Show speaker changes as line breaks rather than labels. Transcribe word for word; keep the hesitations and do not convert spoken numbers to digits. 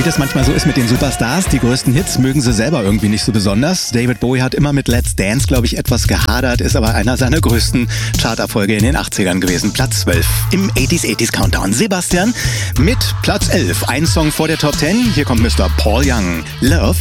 Wie das manchmal so ist mit den Superstars, die größten Hits mögen sie selber irgendwie nicht so besonders. David Bowie hat immer mit Let's Dance, glaube ich, etwas gehadert, ist aber einer seiner größten Charterfolge in den achtzigern gewesen. Platz zwölf im achtziger achtziger Countdown. Sebastian mit Platz elf, ein Song vor der Top zehn. Hier kommt Mister Paul Young. Love